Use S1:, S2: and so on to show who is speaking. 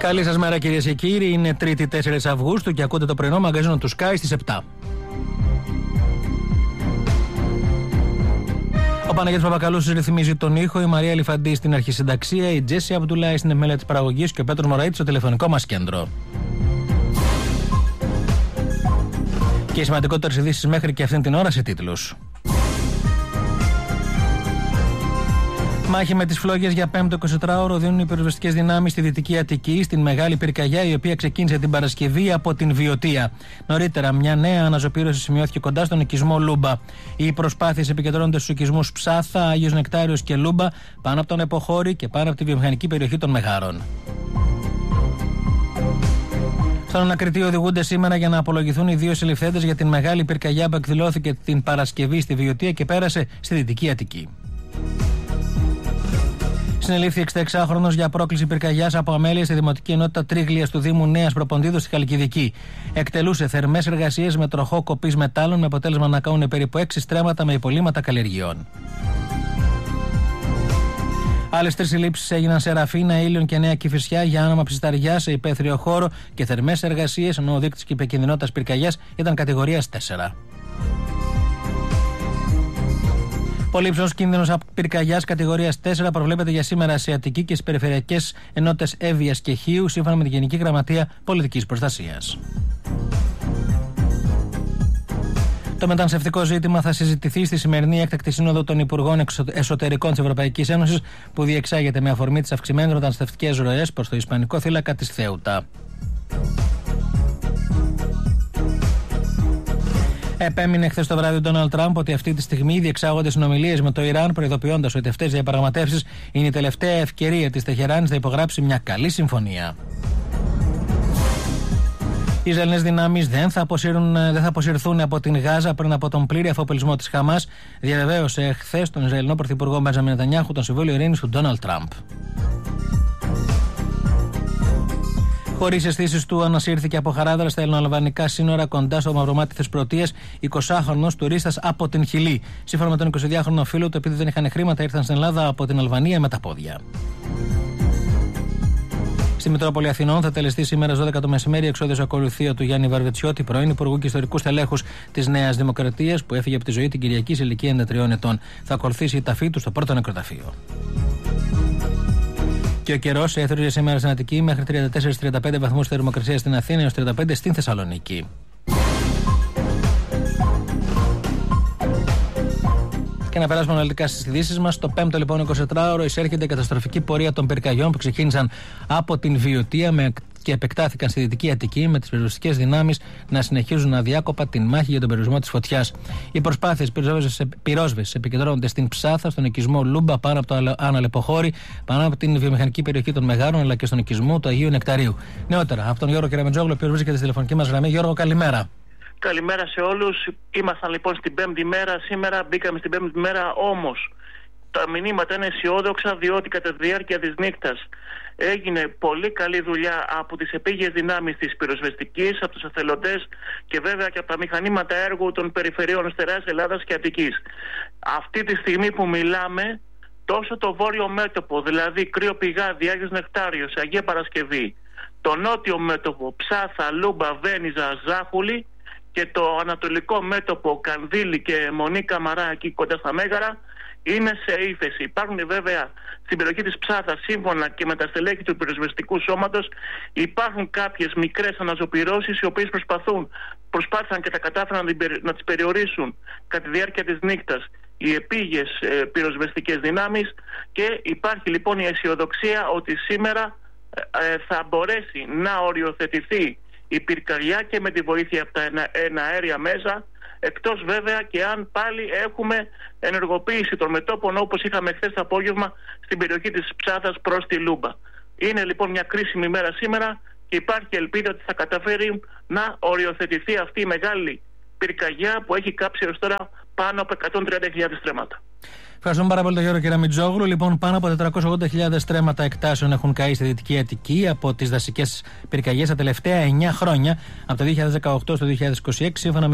S1: Καλή σας μέρα, κυρίες και κύριοι. Είναι 3η 4 Αυγούστου και ακούτε το πρωινό μαγκαζίνο του Sky στις 7. Ο Παναγιώτης Παπακαλούσης ρυθμίζει τον ήχο, η Μαρία Λιφαντή στην αρχισυνταξία, η Τζέσι Αμπτουλάη στην επιμέλεια της παραγωγής και ο Πέτρος Μωραήτης στο τηλεφωνικό μας κέντρο. Και οι σημαντικότερες ειδήσεις μέχρι και αυτήν την ώρα σε τίτλους. Μάχη με τις φλόγες για 5ο 24ωρο δίνουν οι πυροσβεστικές δυνάμεις στη Δυτική Αττική, στην Μεγάλη Πυρκαγιά, η οποία ξεκίνησε την Παρασκευή από την Βιωτία. Νωρίτερα, μια νέα αναζωπήρωση σημειώθηκε κοντά στον οικισμό Λούμπα. Οι προσπάθειες επικεντρώνονται στους οικισμούς Ψάθα, Άγιος Νεκτάριος και Λούμπα, πάνω από τον Εποχώρη και πάνω από τη βιομηχανική περιοχή των Μεγάρων. Στον ανακριτή οδηγούνται σήμερα για να απολογηθούν οι δύο συλληφθέντες για την Μεγάλη Πυρκαγιά που εκδηλώθηκε την Παρασκευή στη Βιωτία και πέρασε στη Δυτική Αττική. Συνελήφθη 66χρονος για πρόκληση πυρκαγιάς από αμέλεια στη Δημοτική Ενότητα Τρίγλιας του Δήμου Νέας Προποντίδου στη Χαλκιδική. Εκτελούσε θερμές εργασίες με τροχό κοπής μετάλλων με αποτέλεσμα να κάνουν περίπου 6 στρέμματα με υπολείμματα καλλιεργειών. Άλλες 3 συλλήψεις έγιναν σε Ραφίνα, Ήλιον και Νέα Κηφισιά για άνομα ψισταριά σε υπαίθριο χώρο και θερμές εργασίες, ενώ ο δείκτης επικινδυνότητας πυρκαγιάς ήταν κατηγορίας 4. Πολύ υψηλός κίνδυνος πυρκαγιάς κατηγορίας 4 προβλέπεται για σήμερα σε Αττική και στις περιφερειακές ενότητες Εύβοιας και Χίου, σύμφωνα με την Γενική Γραμματεία Πολιτικής Προστασίας. Το μεταναστευτικό ζήτημα θα συζητηθεί στη σημερινή έκτακτη σύνοδο των Υπουργών Εσωτερικών της Ευρωπαϊκής Ένωσης, που διεξάγεται με αφορμή τις αυξημένες μεταναστευτικές ροές προς το Ισπανικό θύλακα της Θέουτα. Επέμεινε χθες το βράδυ ο Ντόναλντ Τραμπ ότι αυτή τη στιγμή διεξάγονται συνομιλίες με το Ιράν, προειδοποιώντας ότι αυτές οι διαπραγματεύσεις είναι η τελευταία ευκαιρία της Τεχεράνης να υπογράψει μια καλή συμφωνία. Οι Ισραηλινές δυνάμεις δεν θα αποσυρθούν από την Γάζα πριν από τον πλήρη αφοπλισμό της Χαμάς, διαβεβαίωσε χθες τον Ισραηλινό Πρωθυπουργό Μπέντζαμιν Νετανιάχου τον Συμβούλιο Ειρήνης του Ντόναλντ Τραμπ. Χωρίς αισθήσεις του, ανασύρθηκε από Χαράδρα στα ελληνοαλβανικά σύνορα κοντά στο Μαυρομάτι Θεσπρωτείας 20χρονος τουρίστας από την Χιλή. Σύμφωνα με τον 22χρονο φίλο του, επειδή δεν είχαν χρήματα, ήρθαν στην Ελλάδα από την Αλβανία με τα πόδια. Στη Μητρόπολη Αθηνών θα τελεστεί σήμερα στις 12 το μεσημέρι εξόδιος ακολουθία του Γιάννη Βαρβετσιώτη, πρώην Υπουργού και Ιστορικού Στελέχους της Νέας Δημοκρατίας, που έφυγε από τη ζωή την Κυριακή σε ηλικία 93 ετών. Θα ακολουθήσει η ταφή του στο πρώτο νεκροταφείο. Και ο καιρός έθριζε σήμερα στην Αττική μέχρι 34-35 βαθμούς θερμοκρασία στην Αθήνα έως 35 στην Θεσσαλονίκη. Και να περάσουμε αναλυτικά στις ειδήσεις μας. Το 5ο λοιπόν 24ωρο εισέρχεται η καταστροφική πορεία των πυρκαγιών που ξεκίνησαν από την Βιωτία και επεκτάθηκαν στη Δυτική Αττική, με τις πυροσβεστικές δυνάμεις να συνεχίζουν αδιάκοπα την μάχη για τον περιορισμό της φωτιάς. Οι προσπάθειες πυρόσβεσης επικεντρώνονται στην Ψάθα, στον οικισμό Λούμπα, πάνω από το Άννα Εποχώρη, πάνω από την βιομηχανική περιοχή των Μεγάρων, αλλά και στον οικισμό του Αγίου Νεκταρίου. Νεότερα, από τον Γιώργο Κεραμετζόγλου, ο οποίος βρίσκεται στη τηλεφωνική μας γραμμή. Γιώργο, καλημέρα.
S2: Καλημέρα σε όλους. Ήμασταν λοιπόν στην 5η μέρα, σήμερα μπήκαμε στην 5η μέρα, όμως τα μηνύματα είναι αισιόδοξα, διότι κατά τη διάρκεια της νύχτας έγινε πολύ καλή δουλειά από τις επίγειες δυνάμεις της πυροσβεστικής, από τους εθελοντές και βέβαια και από τα μηχανήματα έργου των περιφερειών Στερεάς, Ελλάδας και Αττικής. Αυτή τη στιγμή που μιλάμε, τόσο το βόρειο μέτωπο, δηλαδή Κρύο Πηγάδι, Άγιος Νεκτάριος, Αγία Παρασκευή, το νότιο μέτωπο Ψάθα, Λούμπα, Βένιζα, Ζάχουλη, και το ανατολικό μέτωπο Κανδύλη και Μονή Καμαρά, εκεί κοντά στα Μέγαρα, είναι σε ύφεση. Υπάρχουν βέβαια στην περιοχή της Ψάθας, σύμφωνα και με τα στελέχη του πυροσβεστικού σώματος, υπάρχουν κάποιες μικρές αναζωπυρώσεις οι οποίες προσπάθησαν και τα κατάφεραν να τις περιορίσουν κατά τη διάρκεια της νύχτας οι επίγειες πυροσβεστικές δυνάμεις, και υπάρχει λοιπόν η αισιοδοξία ότι σήμερα θα μπορέσει να οριοθετηθεί η πυρκαγιά και με τη βοήθεια από τα εναέρια μέσα, εκτός βέβαια και αν πάλι έχουμε ενεργοποίηση των μετώπων όπως είχαμε χθες το απόγευμα στην περιοχή της Ψάθας προς τη Λούμπα. Είναι λοιπόν μια κρίσιμη μέρα σήμερα και υπάρχει ελπίδα ότι θα καταφέρει να οριοθετηθεί αυτή η μεγάλη πυρκαγιά που έχει κάψει έως τώρα πάνω από 130.000 στρέμματα.
S1: Ευχαριστούμε πάρα πολύ τον Γιώργο Κεραμετζόγλου. Λοιπόν, πάνω από 480.000 στρέμματα εκτάσεων έχουν καεί στη Δυτική Αττική από τις δασικές πυρκαγιές τα τελευταία 9 χρόνια, από το 2018 στο 2026, σύμφωνα με